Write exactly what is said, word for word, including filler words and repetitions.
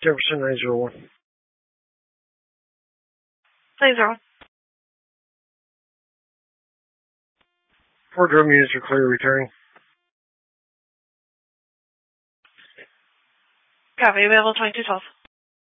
Jefferson nine zero one. nine zero. Four drum units are clear returning. Copy, available twenty-two twelve.